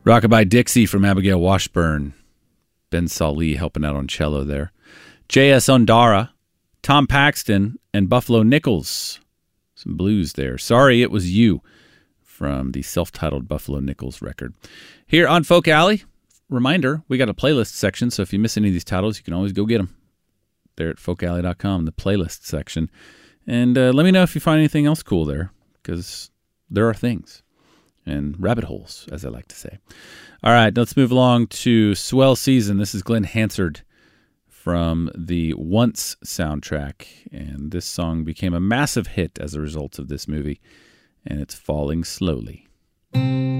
Rockabye Dixie from Abigail Washburn. Ben Salih helping out on cello there. J.S. Ondara, Tom Paxton, and Buffalo Nichols. Some blues there. Sorry It Was You from the self-titled Buffalo Nichols record. Here on Folk Alley, reminder, we got a playlist section, so if you miss any of these titles, you can always go get them. They're at folkalley.com, the playlist section. And let me know if you find anything else cool there, because there are things. And rabbit holes, as I like to say. All right, let's move along to Swell Season. This is Glenn Hansard from the Once soundtrack. And this song became a massive hit as a result of this movie. And it's Falling Slowly.